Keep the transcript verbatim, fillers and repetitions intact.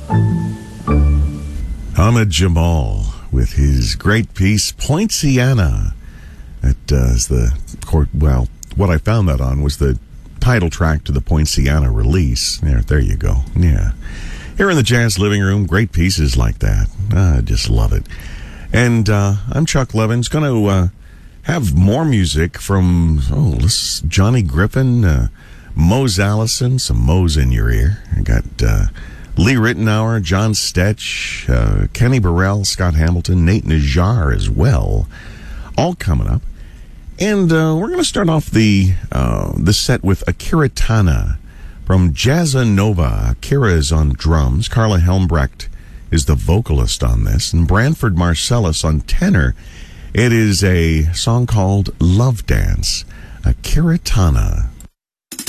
Ahmad Jamal with his great piece, Poinciana. That uh, is the, well, what I found that on was the title track to the Poinciana release. There, there you go. Yeah. Here in the Jazz Living Room, great pieces like that. I just love it. And uh, I'm Chuck Levins. Going to uh, have more music from, oh, this is Johnny Griffin, uh, Mose Allison, some Mose in your ear. I got uh, Lee Rittenauer, John Stetch, uh, Kenny Burrell, Scott Hamilton, Nate Najjar as well, all coming up. And uh, we're going to start off the uh, the set with Akira Tana from Jazza Nova. Akira is on drums. Carla Helmbrecht is the vocalist on this. And Branford Marcellus on tenor. It is a song called Love Dance. Akira Tana.